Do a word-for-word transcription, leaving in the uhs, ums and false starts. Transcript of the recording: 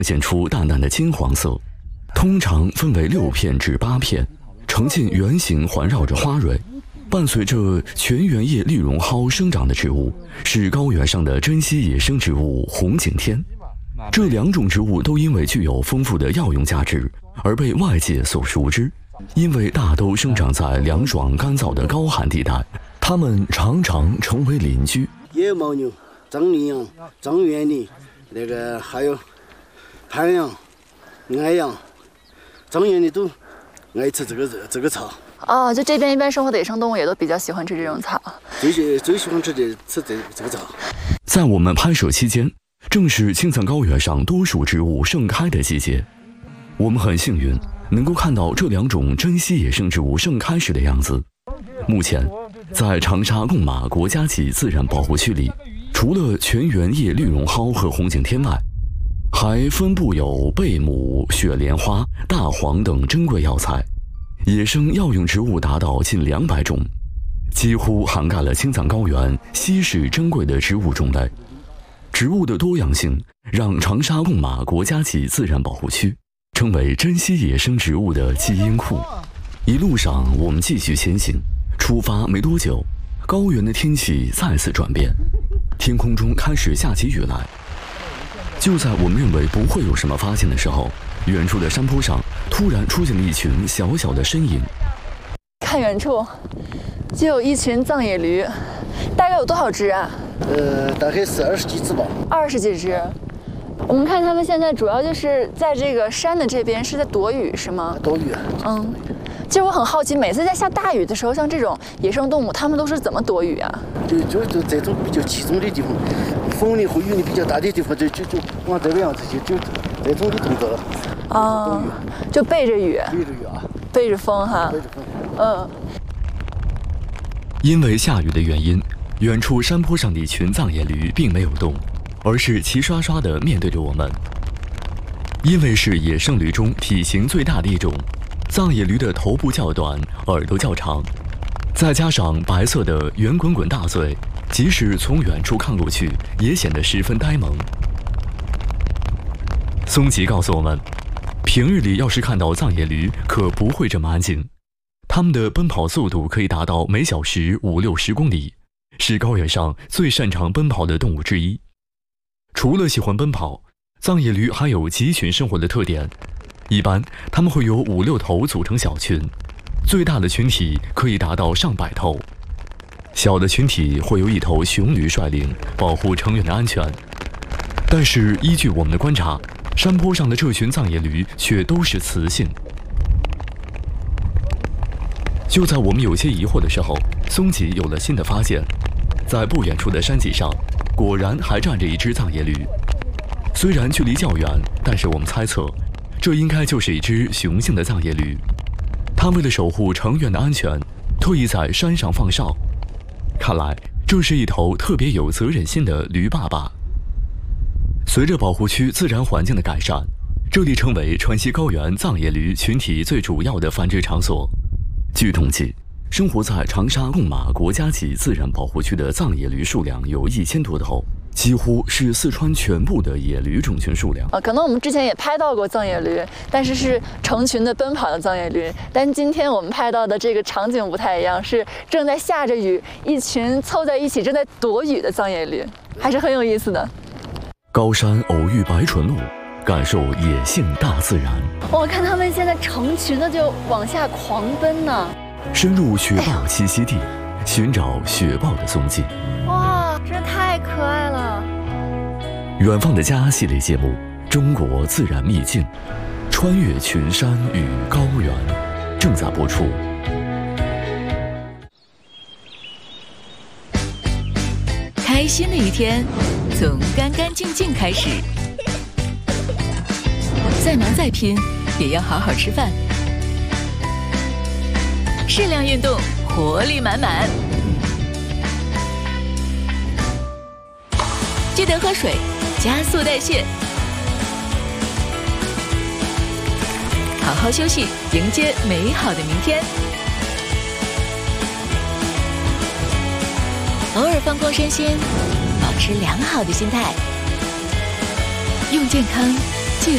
显出淡淡的金黄色，通常分为六片至八片，呈现圆形，环绕着花蕊。伴随着全圆叶绿绒蒿生长的植物是高原上的珍稀野生植物红景天。这两种植物都因为具有丰富的药用价值而被外界所熟知，因为大都生长在凉爽干燥的高寒地带，它们常常成为邻居。 野牦牛、张羚羊、张元羚，那个还有潘羊、矮羊、张元羚都爱吃这个这个草。 哦，就这边一般生活的野生动物也都比较喜欢吃这种草， 最喜最喜欢吃的吃这这个草。 在我们拍摄期间，正是青藏高原上多数植物盛开的季节，我们很幸运能够看到这两种珍稀野生植物盛开时的样子。目前，在长沙贡马国家级自然保护区里，除了全圆叶绿绒蒿和红景天外，还分布有贝母、雪莲花、大黄等珍贵药材。野生药用植物达到近两百种，几乎涵盖了青藏高原稀世珍贵的植物种类。植物的多样性让长沙贡马国家级自然保护区成为珍稀野生植物的基因库。一路上，我们继续前行。出发没多久，高原的天气再次转变，天空中开始下起雨来。就在我们认为不会有什么发现的时候，远处的山坡上突然出现了一群小小的身影。 看远处，就有一群藏野驴，大概有多少只啊？ 呃，大概是二十几只吧。 二十几只。我们看他们现在主要就是在这个山的这边是在躲雨，是吗？ 躲雨。 嗯。其实我很好奇，每次在下大雨的时候，像这种野生动物，它们都是怎么躲雨啊？ 就就就这种比较集中的地方，风力和雨力比较大的地方，就就就往这个样子，就就这种的动作了。 啊，就背着雨。 背着雨啊。 背着风哈。 背着风。 嗯。 因为下雨的原因，远处山坡上的一群藏野驴并没有动，而是齐刷刷地面对着我们。因为是野生驴中体型最大的一种，藏野驴的头部较短，耳朵较长，再加上白色的圆滚滚大嘴，即使从远处看过去，也显得十分呆萌。松吉告诉我们，平日里要是看到藏野驴，可不会这么安静。它们的奔跑速度可以达到每小时五六十公里，是高原上最擅长奔跑的动物之一。除了喜欢奔跑，藏野驴还有集群生活的特点。一般它们会有五六头组成小群，最大的群体可以达到上百头，小的群体会由一头雄驴率领，保护成员的安全。但是依据我们的观察，山坡上的这群藏野驴却都是雌性。就在我们有些疑惑的时候，松吉有了新的发现，在不远处的山脊上，果然还站着一只藏野驴。虽然距离较远，但是我们猜测，这应该就是一只雄性的藏野驴。它为了守护成员的安全，特意在山上放哨。看来，这是一头特别有责任心的驴爸爸。随着保护区自然环境的改善，这里成为川西高原藏野驴群体最主要的繁殖场所。据统计，生活在长沙贡马国家级自然保护区的藏野驴数量有一千多头，几乎是四川全部的野驴种群数量。 啊，可能我们之前也拍到过藏野驴，但是是成群的奔跑的藏野驴。但今天我们拍到的这个场景不太一样，是正在下着雨，一群凑在一起正在躲雨的藏野驴，还是很有意思的。 高山偶遇白纯鹿，感受野性大自然。 我看他们现在成群的就往下狂奔呢。 深入雪豹栖息地，寻找雪豹的踪迹。 哇，真的太可爱了！ 远方的家系列节目《中国自然秘境》，穿越群山与高原，正在播出。 开心的一天，从干干净净开始。再忙再拼，也要好好吃饭。适量运动，活力满满。记得喝水，加速代谢。好好休息，迎接美好的明天。偶尔放空身心，保持良好的心态，用健康